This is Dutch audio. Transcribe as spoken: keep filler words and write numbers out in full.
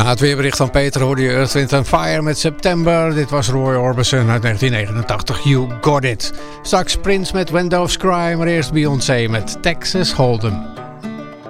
Na het weerbericht van Peter hoorde je Earth, Wind and Fire met September. Dit was Roy Orbison uit negentien negenentachtig, You Got It. Straks Prince met When Doves Cry, maar eerst Beyoncé met Texas Hold'em.